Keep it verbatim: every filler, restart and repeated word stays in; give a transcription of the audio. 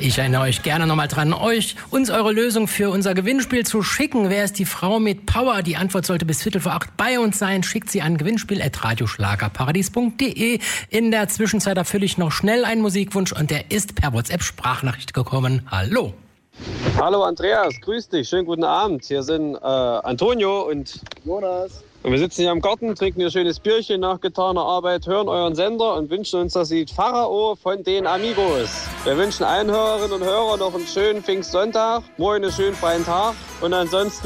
Ich erinnere euch gerne nochmal dran, euch uns eure Lösung für unser Gewinnspiel zu schicken. Wer ist die Frau mit Power? Die Antwort sollte bis Viertel vor acht bei uns sein. Schickt sie an gewinnspiel at radioschlagerparadies punkt de. In der Zwischenzeit erfülle ich noch schnell einen Musikwunsch und der ist per WhatsApp-Sprachnachricht gekommen. Hallo. Hallo Andreas, grüß dich, schönen guten Abend. Hier sind äh, Antonio und Jonas. Und wir sitzen hier im Garten, trinken hier schönes Bierchen nach getaner Arbeit, hören euren Sender und wünschen uns das Lied Pharao von den Amigos. Wir wünschen allen Hörerinnen und Hörern noch einen schönen Pfingstsonntag, morgen einen schönen freien Tag und ansonsten